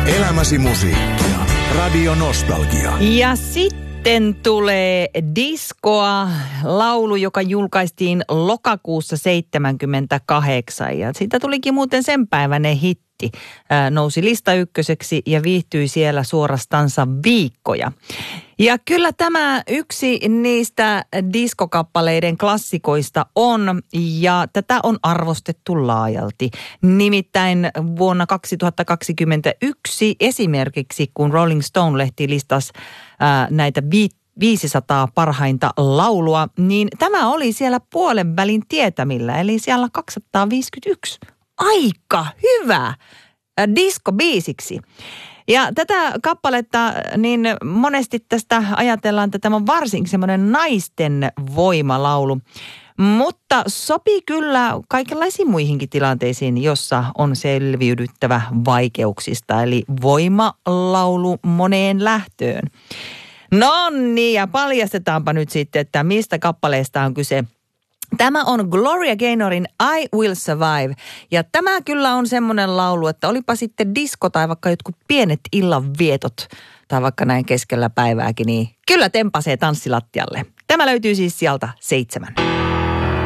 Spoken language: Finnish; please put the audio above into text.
Elämäsi musiikkia. Radio Nostalgia. Ja sitten tulee diskoa, laulu, joka julkaistiin lokakuussa 1978. Ja siitä tulikin muuten sen päiväinen hitti. Nousi lista ykköseksi ja viihtyi siellä suorastansa viikkoja. Ja kyllä tämä yksi niistä diskokappaleiden klassikoista on, ja tätä on arvostettu laajalti. Nimittäin vuonna 2021 esimerkiksi, kun Rolling Stone-lehti listasi näitä 500 parhainta laulua, niin tämä oli siellä puolen välin tietämillä, eli siellä 251. Aika hyvä diskobiisiksi. Ja tätä kappaletta, niin monesti tästä ajatellaan, että tämä on varsinkin semmoinen naisten voimalaulu. Mutta sopii kyllä kaikenlaisiin muihinkin tilanteisiin, jossa on selviydyttävä vaikeuksista. Eli voimalaulu moneen lähtöön. No niin, ja paljastetaanpa nyt sitten, että mistä kappaleesta on kyse. Tämä on Gloria Gaynorin I Will Survive. Ja tämä kyllä on semmoinen laulu, että olipa sitten disko tai vaikka jotkut pienet illanvietot tai vaikka näin keskellä päivääkin, niin kyllä tempasee tanssilattialle. Tämä löytyy siis sieltä 7.